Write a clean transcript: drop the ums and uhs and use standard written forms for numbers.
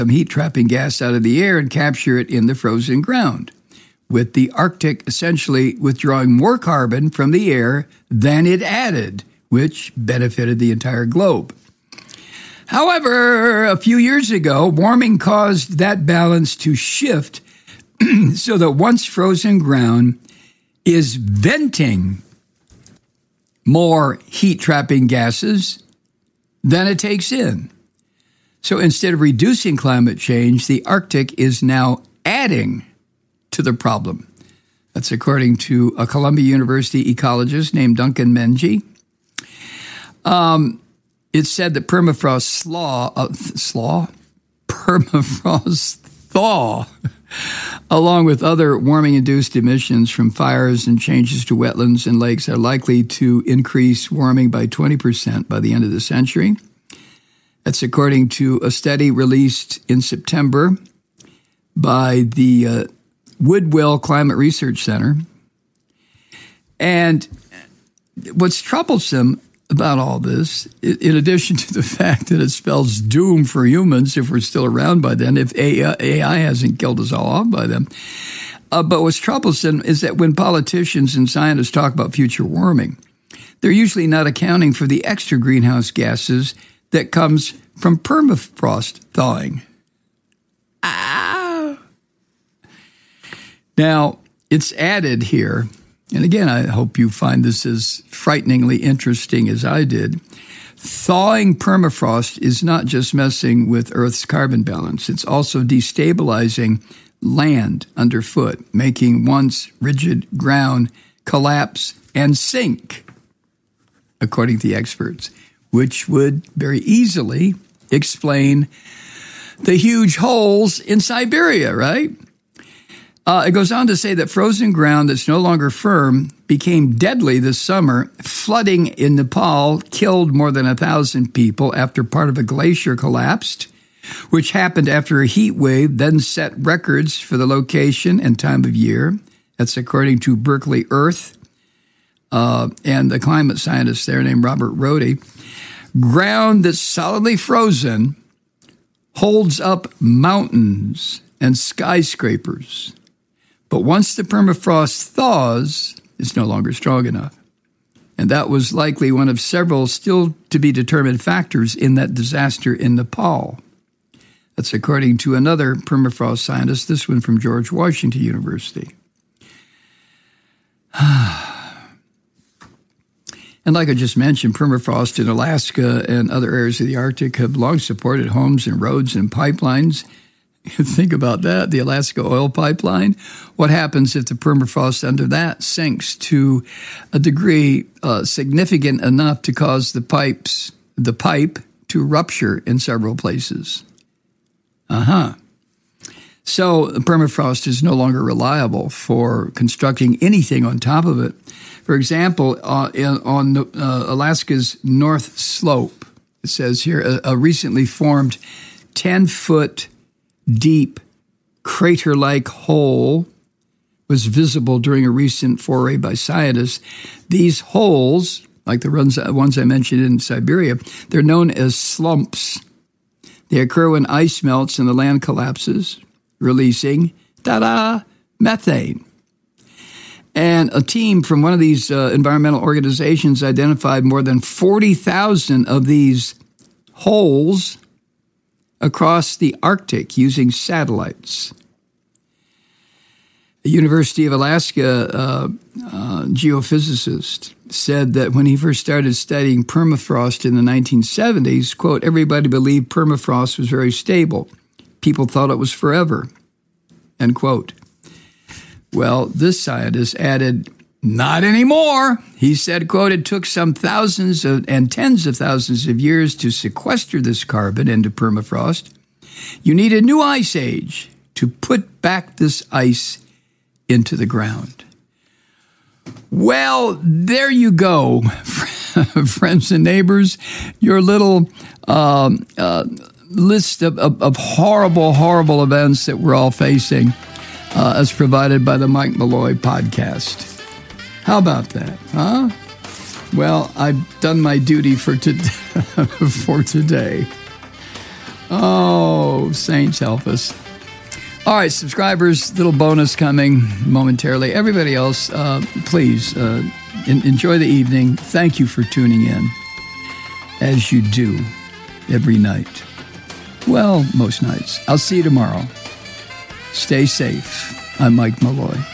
some heat-trapping gas out of the air and capture it in the frozen ground, with the Arctic essentially withdrawing more carbon from the air than it added, which benefited the entire globe. However, a few years ago, warming caused that balance to shift so that once frozen ground is venting more heat-trapping gases than it takes in. So instead of reducing climate change, the Arctic is now adding to the problem. That's according to a Columbia University ecologist named Duncan Mengy. It said that permafrost thaw, along with other warming-induced emissions from fires and changes to wetlands and lakes, are likely to increase warming by 20% by the end of the century. That's according to a study released in September by the Woodwell Climate Research Center. And what's troublesome about all this, in addition to the fact that it spells doom for humans if we're still around by then, if AI hasn't killed us all off by then. But what's troublesome is that when politicians and scientists talk about future warming, they're usually not accounting for the extra greenhouse gases that comes from permafrost thawing. Now, it's added here, and again, I hope you find this as frighteningly interesting as I did. Thawing permafrost is not just messing with Earth's carbon balance. It's also destabilizing land underfoot, making once rigid ground collapse and sink, according to the experts, which would very easily explain the huge holes in Siberia, right? It goes on to say that frozen ground that's no longer firm became deadly this summer. Flooding in Nepal killed more than 1,000 people after part of a glacier collapsed, which happened after a heat wave then set records for the location and time of year. That's according to Berkeley Earth and the climate scientist there named Robert Rode. Ground that's solidly frozen holds up mountains and skyscrapers. But once the permafrost thaws, it's no longer strong enough. And that was likely one of several still to be determined factors in that disaster in Nepal. That's according to another permafrost scientist, this one from George Washington University. And like I just mentioned, permafrost in Alaska and other areas of the Arctic have long supported homes and roads and pipelines. Think about that, the Alaska oil pipeline. What happens if the permafrost under that sinks to a degree significant enough to cause the pipe to rupture in several places? So the permafrost is no longer reliable for constructing anything on top of it. For example, on Alaska's North Slope, it says here, a recently formed 10-foot deep crater-like hole was visible during a recent foray by scientists. These holes, like the ones I mentioned in Siberia, they're known as slumps. They occur when ice melts and the land collapses, releasing, methane. And a team from one of these environmental organizations identified more than 40,000 of these holes across the Arctic using satellites. The University of Alaska geophysicist said that when he first started studying permafrost in the 1970s, quote, everybody believed permafrost was very stable. People thought it was forever, end quote. Well, this scientist added, not anymore. He said, quote, it took some thousands and tens of thousands of years to sequester this carbon into permafrost. You need a new ice age to put back this ice into the ground. Well, there you go, friends and neighbors. Your little list of horrible, horrible events that we're all facing as provided by the Mike Malloy podcast. How about that, huh? Well, I've done my duty for today. Oh, saints help us. All right, subscribers, little bonus coming momentarily. Everybody else, please enjoy the evening. Thank you for tuning in, as you do every night. Well, most nights. I'll see you tomorrow. Stay safe. I'm Mike Malloy.